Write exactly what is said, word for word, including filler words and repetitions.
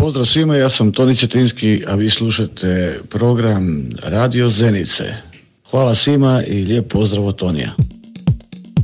Pozdrav svima, ja sam Toni Cetinski, a vi slušate program Radio Zenice. Hvala svima i lijep pozdrav od Tonija.